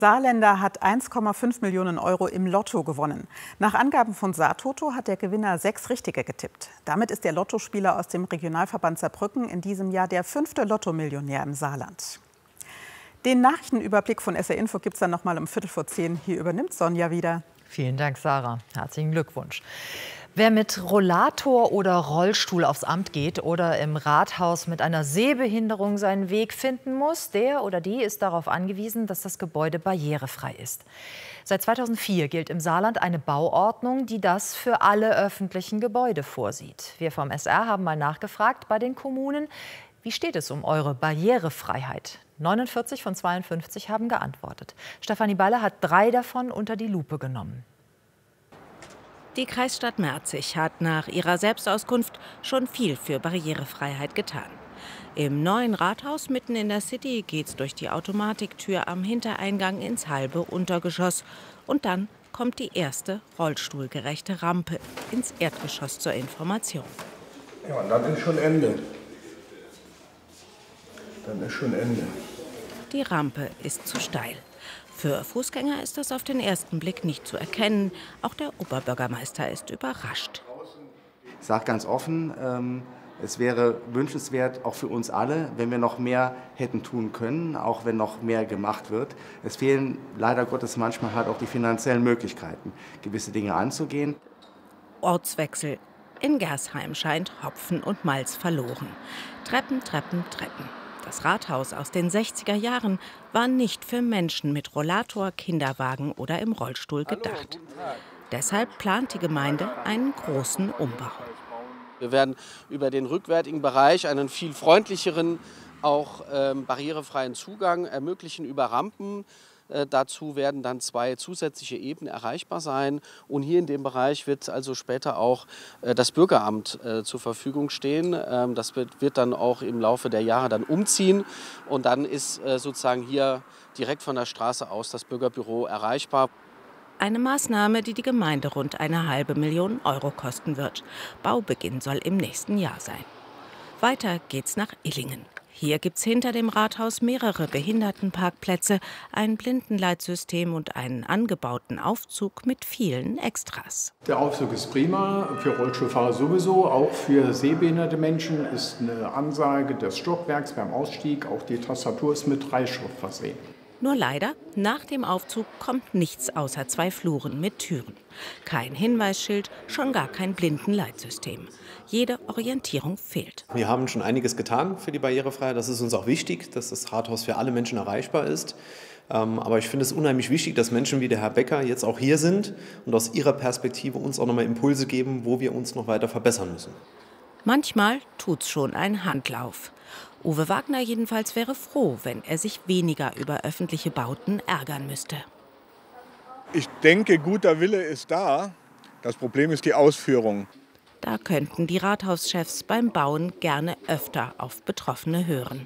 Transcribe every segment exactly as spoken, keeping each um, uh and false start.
Saarländer hat eins Komma fünf Millionen Euro im Lotto gewonnen. Nach Angaben von Saartoto hat der Gewinner sechs Richtige getippt. Damit ist der Lottospieler aus dem Regionalverband Saarbrücken in diesem Jahr der fünfte Lottomillionär im Saarland. Den Nachrichtenüberblick von S R Info gibt es dann noch mal um Viertel vor zehn. Hier übernimmt Sonja wieder. Vielen Dank, Sarah. Herzlichen Glückwunsch. Wer mit Rollator oder Rollstuhl aufs Amt geht oder im Rathaus mit einer Sehbehinderung seinen Weg finden muss, der oder die ist darauf angewiesen, dass das Gebäude barrierefrei ist. Seit zweitausendvier gilt im Saarland eine Bauordnung, die das für alle öffentlichen Gebäude vorsieht. Wir vom S R haben mal nachgefragt bei den Kommunen, wie steht es um eure Barrierefreiheit? neunundvierzig von zweiundfünfzig haben geantwortet. Stefanie Baller hat drei davon unter die Lupe genommen. Die Kreisstadt Merzig hat nach ihrer Selbstauskunft schon viel für Barrierefreiheit getan. Im neuen Rathaus mitten in der City geht's durch die Automatiktür am Hintereingang ins halbe Untergeschoss. Und dann kommt die erste rollstuhlgerechte Rampe ins Erdgeschoss zur Information. Ja, und dann ist schon Ende. Dann ist schon Ende. Die Rampe ist zu steil. Für Fußgänger ist das auf den ersten Blick nicht zu erkennen. Auch der Oberbürgermeister ist überrascht. Ich sage ganz offen, ähm, es wäre wünschenswert, auch für uns alle, wenn wir noch mehr hätten tun können, auch wenn noch mehr gemacht wird. Es fehlen leider Gottes manchmal halt auch die finanziellen Möglichkeiten, gewisse Dinge anzugehen. Ortswechsel. In Gersheim scheint Hopfen und Malz verloren. Treppen, Treppen, Treppen. Das Rathaus aus den sechziger Jahren war nicht für Menschen mit Rollator, Kinderwagen oder im Rollstuhl gedacht. Deshalb plant die Gemeinde einen großen Umbau. Wir werden über den rückwärtigen Bereich einen viel freundlicheren, auch ähm, barrierefreien Zugang ermöglichen über Rampen. Äh, dazu werden dann zwei zusätzliche Ebenen erreichbar sein. Und hier in dem Bereich wird also später auch äh, das Bürgeramt äh, zur Verfügung stehen. Ähm, das wird, wird dann auch im Laufe der Jahre dann umziehen. Und dann ist äh, sozusagen hier direkt von der Straße aus das Bürgerbüro erreichbar. Eine Maßnahme, die die Gemeinde rund eine halbe Million Euro kosten wird. Baubeginn soll im nächsten Jahr sein. Weiter geht's nach Illingen. Hier gibt's hinter dem Rathaus mehrere Behindertenparkplätze, ein Blindenleitsystem und einen angebauten Aufzug mit vielen Extras. Der Aufzug ist prima, für Rollstuhlfahrer sowieso, auch für sehbehinderte Menschen ist eine Ansage des Stockwerks beim Ausstieg, auch die Tastatur ist mit Dreischrift versehen. Nur leider, nach dem Aufzug kommt nichts außer zwei Fluren mit Türen. Kein Hinweisschild, schon gar kein Blindenleitsystem. Jede Orientierung fehlt. Wir haben schon einiges getan für die Barrierefreiheit. Das ist uns auch wichtig, dass das Rathaus für alle Menschen erreichbar ist. Aber ich finde es unheimlich wichtig, dass Menschen wie der Herr Becker jetzt auch hier sind und aus ihrer Perspektive uns auch nochmal Impulse geben, wo wir uns noch weiter verbessern müssen. Manchmal tut's schon ein Handlauf. Uwe Wagner jedenfalls wäre froh, wenn er sich weniger über öffentliche Bauten ärgern müsste. Ich denke, guter Wille ist da. Das Problem ist die Ausführung. Da könnten die Rathauschefs beim Bauen gerne öfter auf Betroffene hören.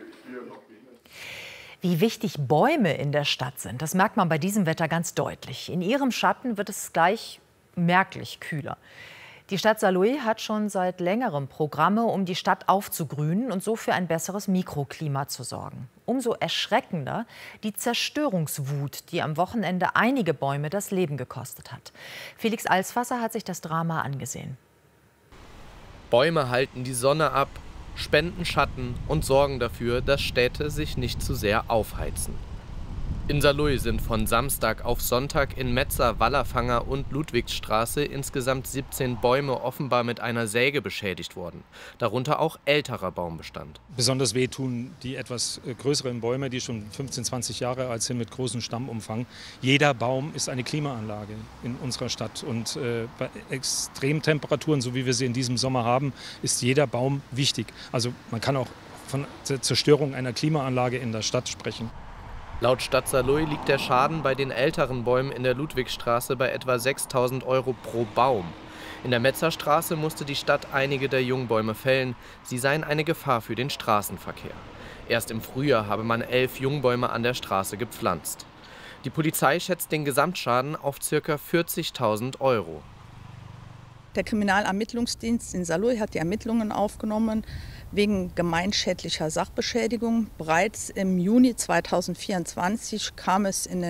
Wie wichtig Bäume in der Stadt sind, das merkt man bei diesem Wetter ganz deutlich. In ihrem Schatten wird es gleich merklich kühler. Die Stadt Saarlouis hat schon seit längerem Programme, um die Stadt aufzugrünen und so für ein besseres Mikroklima zu sorgen. Umso erschreckender die Zerstörungswut, die am Wochenende einige Bäume das Leben gekostet hat. Felix Alswasser hat sich das Drama angesehen. Bäume halten die Sonne ab, spenden Schatten und sorgen dafür, dass Städte sich nicht zu sehr aufheizen. In Saarlouis sind von Samstag auf Sonntag in Metzer, Wallerfanger und Ludwigsstraße insgesamt siebzehn Bäume offenbar mit einer Säge beschädigt worden. Darunter auch älterer Baumbestand. Besonders wehtun die etwas größeren Bäume, die schon fünfzehn, zwanzig Jahre alt sind, mit großem Stammumfang. Jeder Baum ist eine Klimaanlage in unserer Stadt. Und äh, bei Extremtemperaturen, so wie wir sie in diesem Sommer haben, ist jeder Baum wichtig. Also man kann auch von der Zerstörung einer Klimaanlage in der Stadt sprechen. Laut Stadt Saarlouis liegt der Schaden bei den älteren Bäumen in der Ludwigstraße bei etwa sechstausend Euro pro Baum. In der Metzerstraße musste die Stadt einige der Jungbäume fällen. Sie seien eine Gefahr für den Straßenverkehr. Erst im Frühjahr habe man elf Jungbäume an der Straße gepflanzt. Die Polizei schätzt den Gesamtschaden auf ca. vierzigtausend Euro. Der Kriminalermittlungsdienst in Saarlouis hat die Ermittlungen aufgenommen wegen gemeinschädlicher Sachbeschädigung. Bereits im Juni zweitausendvierundzwanzig kam es in den